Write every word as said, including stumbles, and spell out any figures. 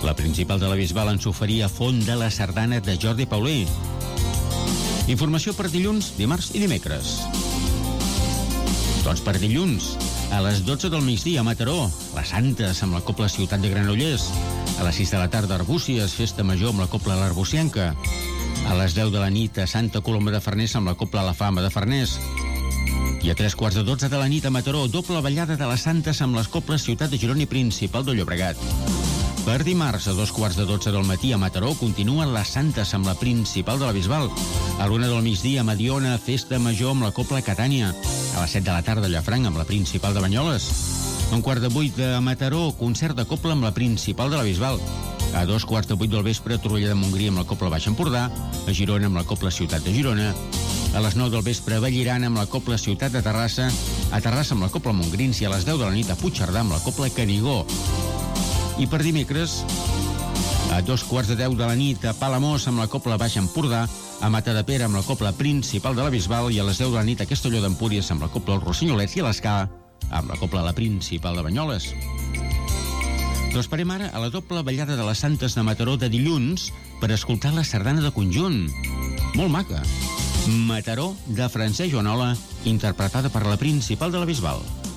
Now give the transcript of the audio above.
La principal de la Bisbal ens oferia Font de la Sardana de Jordi Paulí. Informació per dilluns, dimarts i dimecres. Doncs per dilluns, a les dotze del migdia a Mataró, les Santes amb la Cobla Ciutat de Granollers. A les sis de la tarda a Arbúcies, festa major amb la Cobla l'Arbucienca. A les deu de la nit a Santa Coloma de Farners amb la Cobla La Fama de Farners. I a tres quarts de dotze de la nit a Mataró, doble ballada de les Santes amb les Cobles Ciutat de Girona i Principal de Llobregat. Per dimarts, a dos quarts de dotze del matí a Mataró, continuen les Santes amb la Principal de la Bisbal. A l'una del migdia a Mediona, festa major amb la Cobla Catània. A les set de la tarda a Llafranc amb la Principal de Banyoles. A un quart de vuit de Mataró, concert de Cobla amb la Principal de la Bisbal. A dos quarts de vuit del vespre, Torroella de Montgrí amb la Cobla Baix Empordà. A Girona amb la Cobla Ciutat de Girona. A les nou del vespre, Vallirana amb la Cobla Ciutat de Terrassa. A Terrassa amb la Cobla Montgrins i a les deu de la nit a Puigcerdà amb la Cobla Canigó. I per dimecres, a dos quarts de deu de la nit a Palamós amb la Cobla Baix Empordà, a Matadepera amb la Cobla Principal de la Bisbal i a les deu de la nit a Castelló d'Empúries amb la Cobla El Rossinyolet i a l'Escà amb la Cobla La Principal de Banyoles. Doncs parem ara a la doble ballada de les Santes de Mataró de dilluns per escoltar la sardana de conjunt. Molt maca. Mataró de Francesc Joanola, interpretada per la Principal de la Bisbal.